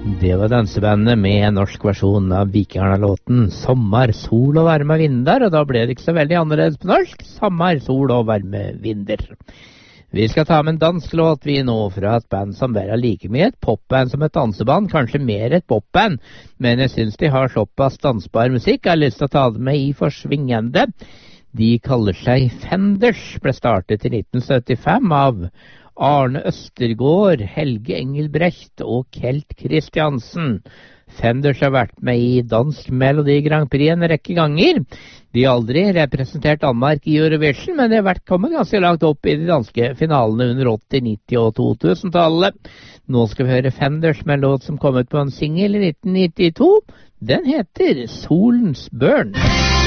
Det var dansebandet med en norsk versjon av Vikingarna-låten Sommer, sol og varme vinder, og da ble det ikke så veldig annerledes på norsk. Sommer, sol og varme vinder. Vi skal ta med en dansk låt vi nå fra et band som bare er like mye et popband som et danseband, kanskje mer et popband, men jeg synes de har såpass dansbar musikk, jeg har lyst til å ta det med i forsvingende. De kaller seg Fenders, ble startet i 1975 av Arne Østergård, Helge Engelbrecht og Kelt Kristiansen. Fenders har vært med i Dansk Melodi Grand Prix en rekke ganger. De har aldri representert Danmark i Eurovision, men de har kommet ganske langt opp i de danske finalene under 80-, 90- og 2000-tallet. Nå skal vi høre Fenders med en låt som kom ut på en single i 1992. Den heter Solens Børn.